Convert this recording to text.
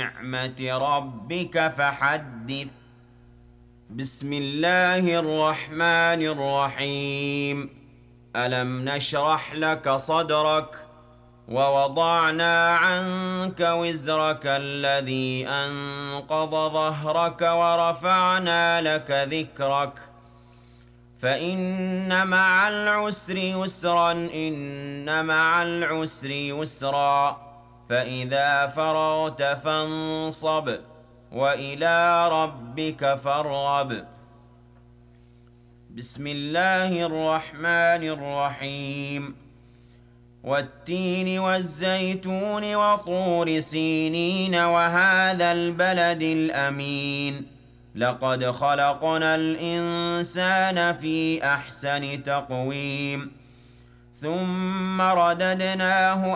نِعْمَةِ رَبِّكَ فَحَدِّثْ. بسم الله الرحمن الرحيم. ألم نشرح لك صدرك ووضعنا عنك وزرك الذي أنقض ظهرك ورفعنا لك ذكرك فإن مع العسر يسرا إن مع العسر يسرا فإذا فرغت فانصب وإلى ربك فارغب. بسم الله الرحمن الرحيم. والتين والزيتون وطور سينين وهذا البلد الأمين لقد خلقنا الإنسان في أحسن تقويم ثم رددناه